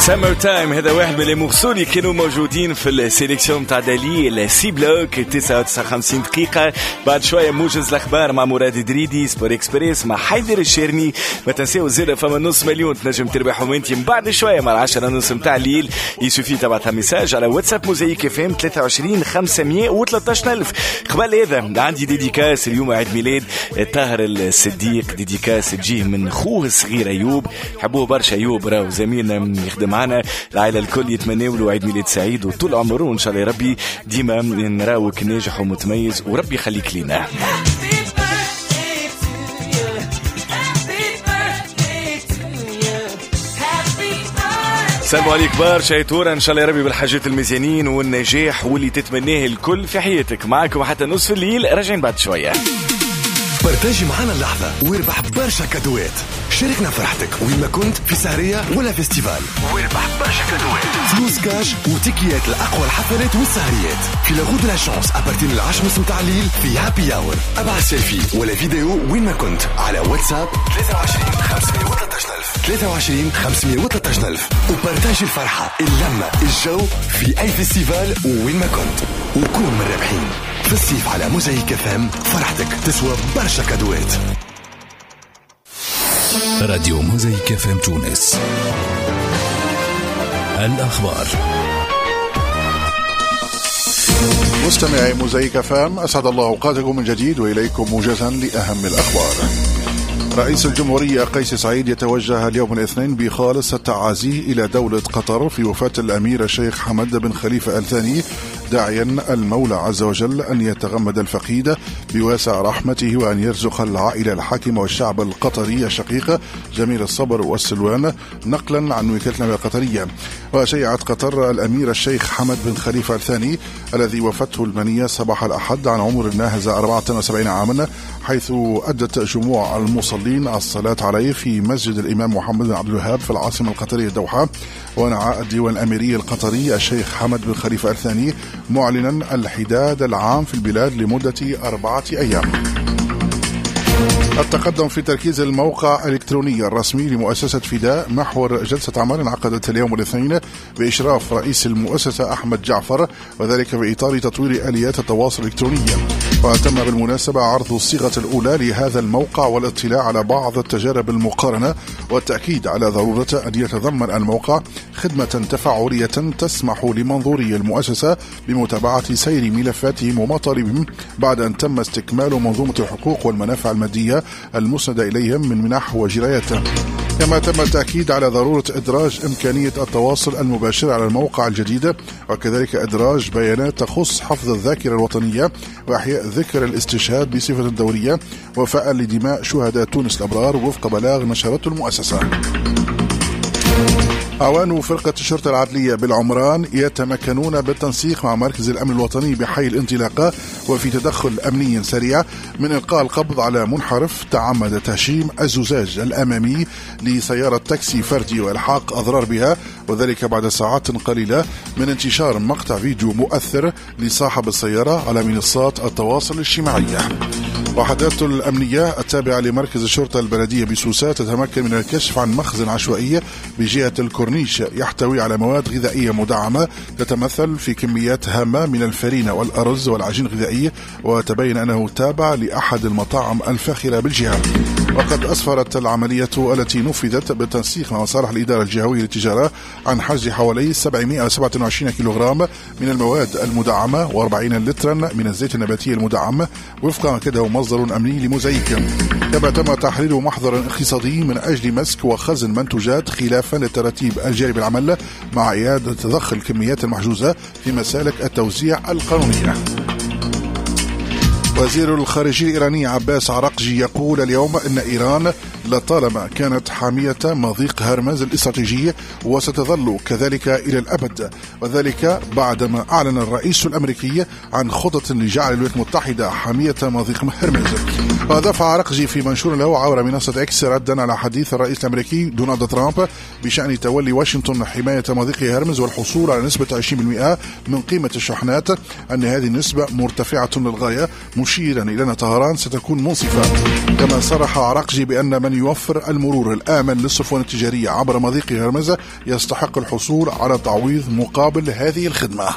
سمر تايم هذا واحد من المغسولي كانوا موجودين في السيليكسيون تاع دالي السي بلوك 59 دقيقة. بعد شوية موجز الأخبار مع مراد دريدي، سبور إكسبريس مع حيدر الشيرني. ما تنساو زيادة فما نص مليون تنجم تربحوا انتي من بعد شوية مع 10:30 متاع الليل. يسوفي تبعتها ميساج على واتساب موزايك FM 23 513,000. قبل هذا عندي ديديكاس اليوم عيد ميلاد طاهر الصديق، ديديكاس تجيه من خوه الصغير أيوب، حبوه برشا أيوب راهو زميلنا يخدم معنا. العائلة الكل يتمنوا له عيد ميلاد سعيد وطول عمره وإن شاء الله يا ربي ديما نراوك ناجح ومتميز وربي يخليك لينا. السلام عليكم برشا يا تورا، ان شاء الله يا ربي بالحاجات المزيانين والنجاح واللي تتمناه الكل في حياتك. معاكم حتى نصف الليل، راجعين بعد شويه. بارتاجي معنا اللحظة واربح برشا كادوات. شاركنا فرحتك وين ما كنت، في سهرية ولا فيستيفال، واربح برشا كادوات، فلوس كاش وتيكيات لأقوى الحفلات والسهريات في لاغود لا شانس أبارتين 10:30 متاع الليل في هابي أور. ابعث سيلفي ولا فيديو وين ما كنت على واتساب 23 513,000 23 513,000 وبارتاجي الفرحة، اللمة، الجو في أي فيستيفال وين ما كنت، وكون من الرابحين. في الصيف على موزايك FM فرحتك تسوى برشا كادوات. راديو موزايك FM تونس. الأخبار. مستمعي موزايك FM، أسعد الله أوقاتكم من جديد وإليكم موجزا لأهم الأخبار. رئيس الجمهورية قيس سعيد يتوجه اليوم الاثنين بخالص التعازي إلى دولة قطر في وفاة الأمير الشيخ حمد بن خليفة الثاني، داعيا المولى عز وجل أن يتغمد الفقيد بواسع رحمته وأن يرزق العائلة الحاكمة والشعب القطري الشقيق جميل الصبر والسلوان، نقلا عن وكالة الأنباء القطرية. وشيعت قطر الأمير الشيخ حمد بن خليفة الثاني الذي وفته المنية صباح الأحد عن عمر ناهز 74 عاما، حيث أدت جموع المصلين الصلاة عليه في مسجد الإمام محمد بن عبد الوهاب في العاصمة القطرية الدوحة. ونعى الديوان الأميري القطري الشيخ حمد بن خليفة الثاني معلنا الحداد العام في البلاد لمدة 4 أيام. التقدم في تركيز الموقع الإلكتروني الرسمي لمؤسسة فداء محور جلسة عمل انعقدت اليوم الاثنين بإشراف رئيس المؤسسة أحمد جعفر، وذلك في إطار تطوير آليات التواصل الإلكتروني. وتم بالمناسبة عرض الصيغة الأولى لهذا الموقع والاطلاع على بعض التجارب المقارنة، والتأكيد على ضرورة أن يتضمن الموقع خدمة تفاعلية تسمح لمنظوري المؤسسة بمتابعة سير ملفاتهم ومطالبهم بعد أن تم استكمال منظومة الحقوق والمنافع المادية المسندة إليهم من منح وجرايات. كما تم التأكيد على ضرورة إدراج إمكانية التواصل المباشر على الموقع الجديد، وكذلك إدراج بيانات تخص حفظ الذاكرة الوطنية وإحياء ذكر الاستشهاد بصفة دورية وفاء لدماء شهداء تونس الأبرار وفق بلاغ نشرته المؤسسة. أعوان فرقة الشرطة العدلية بالعمران يتمكنون بالتنسيق مع مركز الأمن الوطني بحي الانطلاقة وفي تدخل أمني سريع من إلقاء القبض على منحرف تعمد تهشيم الزجاج الأمامي لسيارة تاكسي فردي وإلحاق أضرار بها، وذلك بعد ساعات قليلة من انتشار مقطع فيديو مؤثر لصاحب السيارة على منصات التواصل الاجتماعي. وحدات الأمنية التابعة لمركز الشرطة البلدية بسوسة تتمكن من الكشف عن مخزن عشوائي بجهة الكورنيش يحتوي على مواد غذائية مدعمة تتمثل في كميات هامة من الفرينة والأرز والعجين الغذائي، وتبين أنه تابع لأحد المطاعم الفاخرة بالجهة. وقد أسفرت العملية التي نفذت بالتنسيق مع مصالح الإدارة الجهوية للتجارة عن حجز حوالي 727 كيلوغرام من المواد المدعمة و40 لترا من الزيت النباتي المدعم وفق ما كده مصدر أمني لموزايك. كما تم تحرير محضر اقتصادي من أجل مسك وخزن منتوجات خلافا للترتيب الجاري بالعمل مع إعادة ضخ الكميات المحجوزة في مسالك التوزيع القانونية. وزير الخارجية الإيراني عباس عراقجي يقول اليوم أن إيران لطالما كانت حامية مضيق هرمز الاستراتيجي وستظل كذلك إلى الأبد، وذلك بعدما أعلن الرئيس الأمريكي عن خطط لجعل الولايات المتحدة حامية مضيق هرمز. ودفع عراقجي في منشور له عبر منصة إكس ردا على حديث الرئيس الأمريكي دونالد ترامب بشأن تولي واشنطن حماية مضيق هرمز والحصول على نسبة 20% من قيمة الشحنات، أن هذه النسبة مرتفعة للغاية، مشيرا إلى أن طهران ستكون منصفة. كما صرح عراقجي بأن من يوفر المرور الآمن للصفوان التجارية عبر مضيق هرمزة يستحق الحصول على تعويض مقابل هذه الخدمة.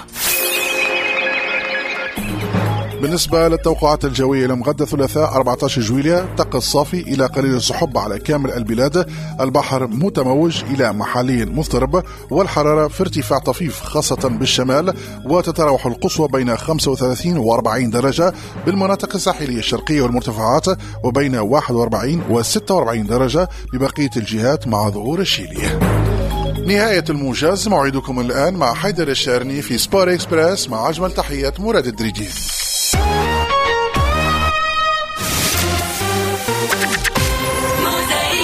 بالنسبة للتوقعات الجوية ليوم غد الثلاثاء 14 جويلية، طقس صافي إلى قليل السحب على كامل البلاد، البحر متموج إلى محليا مضطرب، والحرارة في ارتفاع طفيف خاصة بالشمال، وتتراوح القصوى بين 35 و 40 درجة بالمناطق الساحلية الشرقية والمرتفعات، وبين 41 و 46 درجة ببقية الجهات مع ظهور الشيلي. نهاية الموجز، موعدكم الآن مع حيدر الشارني في سبور إكسبريس مع أجمل تحيات مراد الدريدي.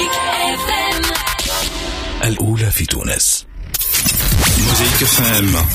الأولى في تونس. موزايك FM.